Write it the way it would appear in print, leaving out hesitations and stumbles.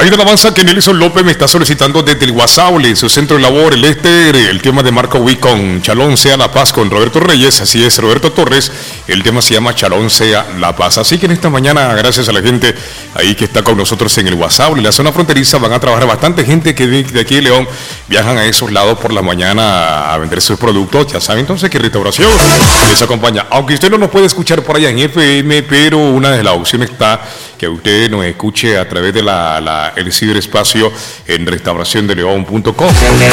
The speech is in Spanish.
Hay una alabanza que Nelson López me está solicitando desde el Guasaule, su centro de labor, el tema de Marco Wick con Chalón sea la paz con Roberto Reyes, así es, Roberto Torres, el tema se llama Chalón sea la paz. Así que en esta mañana, gracias a la gente ahí que está con nosotros en el Guasaule, la zona fronteriza, van a trabajar bastante gente que de aquí de León viajan a esos lados por la mañana a vender sus productos, ya saben entonces que Restauración les acompaña. Aunque usted no nos puede escuchar por allá en FM, pero una de las opciones está que usted nos escuche a través de el ciberespacio en restauraciondeleon.com.